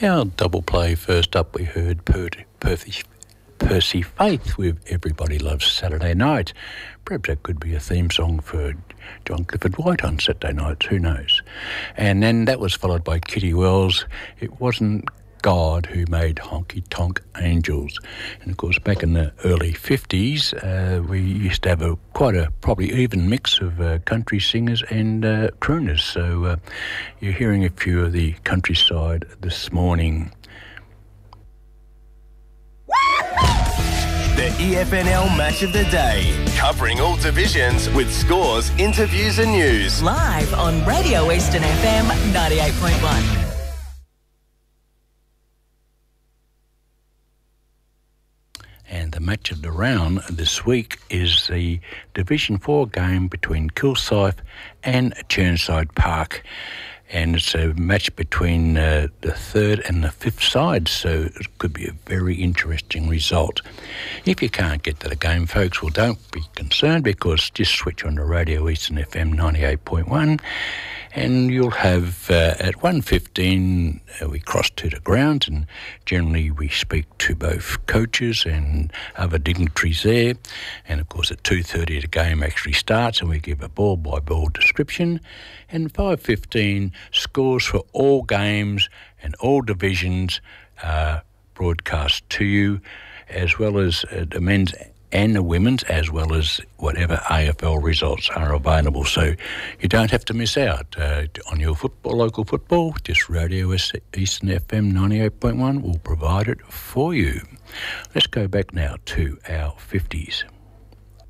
Our double play first up, we heard Percy Faith with Everybody Loves Saturday Night. Perhaps that could be a theme song for John Clifford White on Saturday nights, who knows. And then that was followed by Kitty Wells. It wasn't God who made honky tonk angels. And of course, back in the early 50s, we used to have quite a probably even mix of country singers and crooners. So you're hearing a few of the countryside this morning. The EFNL Match of the Day, covering all divisions with scores, interviews and news. Live on Radio Eastern FM 98.1. And the match of the round this week is the Division 4 game between Kilsyth and Churnside Park. And it's a match between the third and the fifth sides, so it could be a very interesting result. If you can't get to the game, folks, well, don't be concerned, because just switch on to Radio Eastern FM 98.1 and you'll have at 1:15 we cross to the ground, and generally we speak to both coaches and other dignitaries there. And of course at 2:30 the game actually starts and we give a ball-by-ball description. And 5:15 scores for all games and all divisions are broadcast to you, as well as the men's and the women's, as well as whatever AFL results are available. So you don't have to miss out on your local football. Just Radio Eastern FM 98.1 will provide it for you. Let's go back now to our 50s.